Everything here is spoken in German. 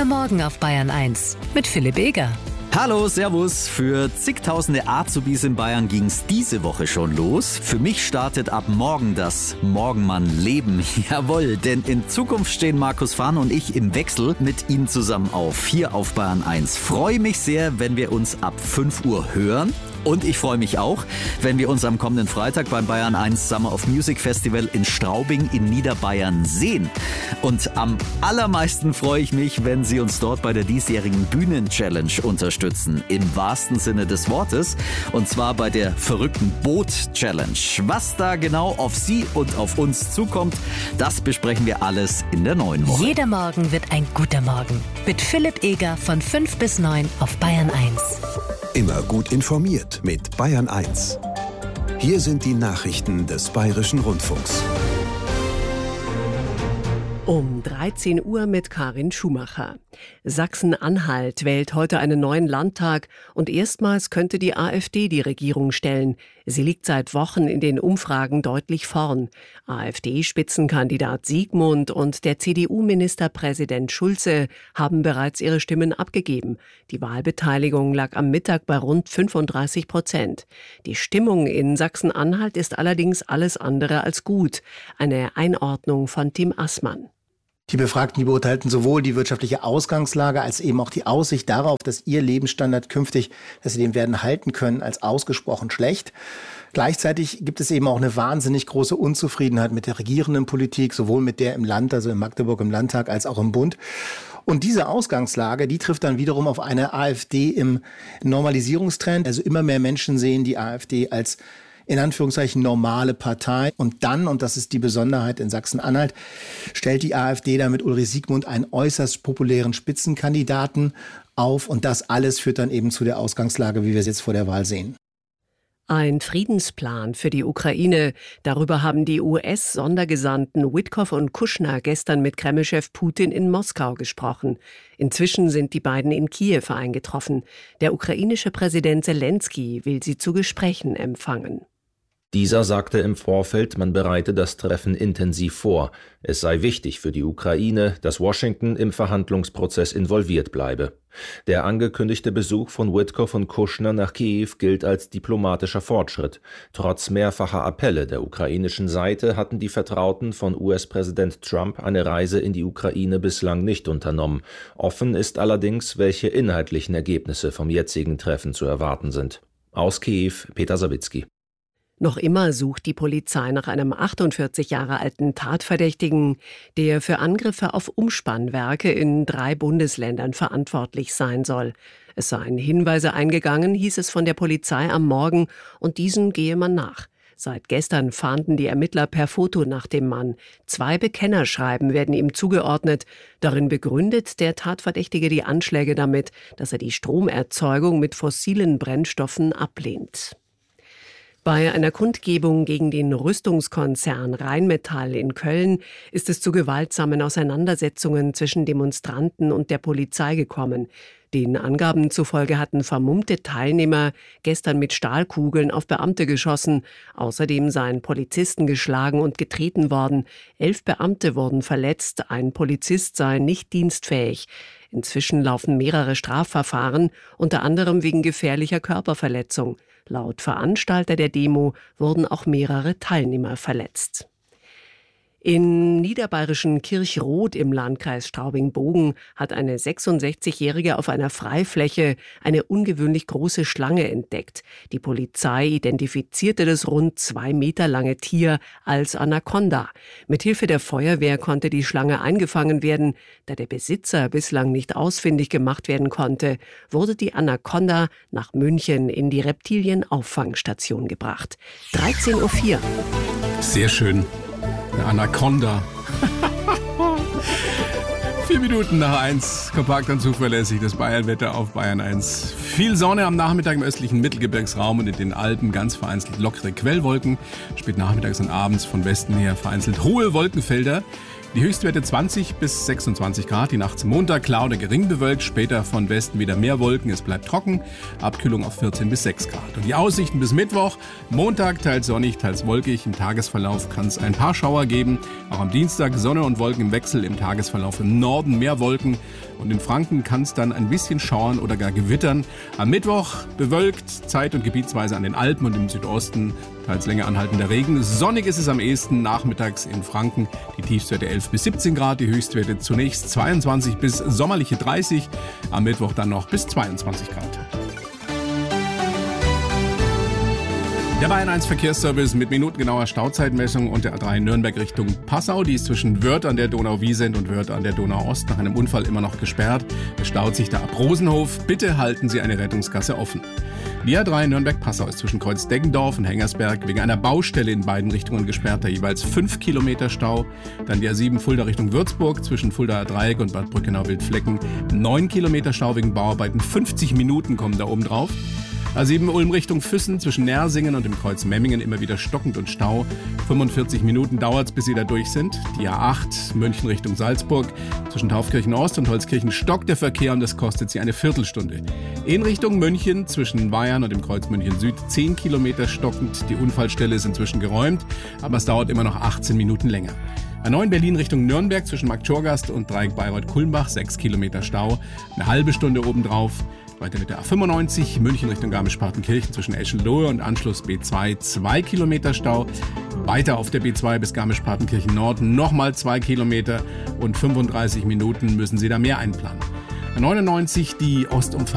Der Morgen auf Bayern 1 mit Philipp Eger. Hallo, servus. Für zigtausende Azubis in Bayern ging's diese Woche schon los. Für mich startet ab morgen das Morgenmann-Leben. Jawohl, denn in Zukunft stehen Markus Fahn und ich im Wechsel mit Ihnen zusammen auf, hier auf Bayern 1. Freue mich sehr, wenn wir uns ab 5 Uhr hören. Und ich freue mich auch, wenn wir uns am kommenden Freitag beim Bayern 1 Summer of Music Festival in Straubing in Niederbayern sehen. Und am allermeisten freue ich mich, wenn Sie uns dort bei der diesjährigen Bühnen-Challenge unterstützen. Im wahrsten Sinne des Wortes. Und zwar bei der verrückten Boot-Challenge. Was da genau auf Sie und auf uns zukommt, das besprechen wir alles in der neuen Woche. Jeder Morgen wird ein guter Morgen. Mit Philipp Eger von 5 bis 9 auf Bayern 1. Immer gut informiert mit Bayern 1. Hier sind die Nachrichten des Bayerischen Rundfunks. Um 13 Uhr mit Karin Schumacher. Sachsen-Anhalt wählt heute einen neuen Landtag und erstmals könnte die AfD die Regierung stellen. Sie liegt seit Wochen in den Umfragen deutlich vorn. AfD-Spitzenkandidat Siegmund und der CDU-Ministerpräsident Schulze haben bereits ihre Stimmen abgegeben. Die Wahlbeteiligung lag am Mittag bei rund 35%. Die Stimmung in Sachsen-Anhalt ist allerdings alles andere als gut. Eine Einordnung von Tim Assmann. Die Befragten, die beurteilten sowohl die wirtschaftliche Ausgangslage als eben auch die Aussicht darauf, dass ihr Lebensstandard künftig, dass sie den werden halten können, als ausgesprochen schlecht. Gleichzeitig gibt es eben auch eine wahnsinnig große Unzufriedenheit mit der regierenden Politik, sowohl mit der im Land, also in Magdeburg im Landtag, als auch im Bund. Und diese Ausgangslage, die trifft dann wiederum auf eine AfD im Normalisierungstrend. Also immer mehr Menschen sehen die AfD als in Anführungszeichen normale Partei. Und dann, und das ist die Besonderheit in Sachsen-Anhalt, stellt die AfD da mit Ulrich Siegmund einen äußerst populären Spitzenkandidaten auf. Und das alles führt dann eben zu der Ausgangslage, wie wir es jetzt vor der Wahl sehen. Ein Friedensplan für die Ukraine. Darüber haben die US-Sondergesandten Witkoff und Kushner gestern mit Kreml-Chef Putin in Moskau gesprochen. Inzwischen sind die beiden in Kiew eingetroffen. Der ukrainische Präsident Zelensky will sie zu Gesprächen empfangen. Dieser sagte im Vorfeld, man bereite das Treffen intensiv vor. Es sei wichtig für die Ukraine, dass Washington im Verhandlungsprozess involviert bleibe. Der angekündigte Besuch von Witkoff und Kushner nach Kiew gilt als diplomatischer Fortschritt. Trotz mehrfacher Appelle der ukrainischen Seite hatten die Vertrauten von US-Präsident Trump eine Reise in die Ukraine bislang nicht unternommen. Offen ist allerdings, welche inhaltlichen Ergebnisse vom jetzigen Treffen zu erwarten sind. Aus Kiew, Peter Sawicki. Noch immer sucht die Polizei nach einem 48 Jahre alten Tatverdächtigen, der für Angriffe auf Umspannwerke in 3 Bundesländern verantwortlich sein soll. Es seien Hinweise eingegangen, hieß es von der Polizei am Morgen, und diesen gehe man nach. Seit gestern fahnden die Ermittler per Foto nach dem Mann. 2 Bekennerschreiben werden ihm zugeordnet. Darin begründet der Tatverdächtige die Anschläge damit, dass er die Stromerzeugung mit fossilen Brennstoffen ablehnt. Bei einer Kundgebung gegen den Rüstungskonzern Rheinmetall in Köln ist es zu gewaltsamen Auseinandersetzungen zwischen Demonstranten und der Polizei gekommen. Den Angaben zufolge hatten vermummte Teilnehmer gestern mit Stahlkugeln auf Beamte geschossen. Außerdem seien Polizisten geschlagen und getreten worden. 11 Beamte wurden verletzt, ein Polizist sei nicht dienstfähig. Inzwischen laufen mehrere Strafverfahren, unter anderem wegen gefährlicher Körperverletzung. Laut Veranstalter der Demo wurden auch mehrere Teilnehmer verletzt. Im niederbayerischen Kirchroth im Landkreis Straubing-Bogen hat eine 66-Jährige auf einer Freifläche eine ungewöhnlich große Schlange entdeckt. Die Polizei identifizierte das rund 2 Meter lange Tier als Anaconda. Mithilfe der Feuerwehr konnte die Schlange eingefangen werden. Da der Besitzer bislang nicht ausfindig gemacht werden konnte, wurde die Anaconda nach München in die Reptilienauffangstation gebracht. 13:04 Uhr. Sehr schön. Eine Anaconda. 4 Minuten nach 1, kompakt und zuverlässig, das Bayernwetter auf Bayern 1. Viel Sonne am Nachmittag im östlichen Mittelgebirgsraum und in den Alpen, ganz vereinzelt lockere Quellwolken. Spät nachmittags und abends von Westen her vereinzelt hohe Wolkenfelder. Die Höchstwerte 20 bis 26 Grad, die nachts Montag klar oder gering bewölkt, später von Westen wieder mehr Wolken, es bleibt trocken, Abkühlung auf 14 bis 6 Grad. Und die Aussichten bis Mittwoch, Montag teils sonnig, teils wolkig, im Tagesverlauf kann es ein paar Schauer geben, auch am Dienstag Sonne und Wolken im Wechsel, im Tagesverlauf im Norden mehr Wolken, und in Franken kann es dann ein bisschen schauern oder gar gewittern. Am Mittwoch bewölkt, zeit- und gebietsweise an den Alpen und im Südosten teils länger anhaltender Regen. Sonnig ist es am ehesten nachmittags in Franken. Die Tiefstwerte 11 bis 17 Grad, die Höchstwerte zunächst 22 bis sommerliche 30, am Mittwoch dann noch bis 22 Grad. Der Bayern 1 Verkehrsservice mit minutengenauer Stauzeitmessung und der A3 Nürnberg Richtung Passau. Die ist zwischen Wörth an der Donau-Wiesent und Wörth an der Donau-Ost nach einem Unfall immer noch gesperrt. Es staut sich da ab Rosenhof. Bitte halten Sie eine Rettungsgasse offen. Die A3 Nürnberg-Passau ist zwischen Kreuzdeggendorf und Hengersberg wegen einer Baustelle in beiden Richtungen gesperrt. Da jeweils 5 Kilometer Stau. Dann die A7 Fulda Richtung Würzburg zwischen Fuldaer Dreieck und Bad Brückenau-Wildflecken. 9 Kilometer Stau wegen Bauarbeiten. 50 Minuten kommen da oben drauf. A7 Ulm Richtung Füssen zwischen Nersingen und dem Kreuz Memmingen immer wieder stockend und Stau. 45 Minuten dauert es, bis Sie da durch sind. Die A8 München Richtung Salzburg zwischen Taufkirchen Ost und Holzkirchen stockt der Verkehr und das kostet Sie eine Viertelstunde. In Richtung München zwischen Weyarn und dem Kreuz München Süd 10 Kilometer stockend. Die Unfallstelle ist inzwischen geräumt, aber es dauert immer noch 18 Minuten länger. A9 Berlin Richtung Nürnberg zwischen Marktschorgast und Dreieck Bayreuth-Kulmbach 6 Kilometer Stau, eine halbe Stunde obendrauf. Weiter mit der A95 München Richtung Garmisch-Partenkirchen zwischen Eschenlohe und Anschluss B2 2 Kilometer Stau. Weiter auf der B2 bis Garmisch-Partenkirchen Nord nochmal 2 Kilometer und 35 Minuten müssen Sie da mehr einplanen. A99 die Ostumfahrung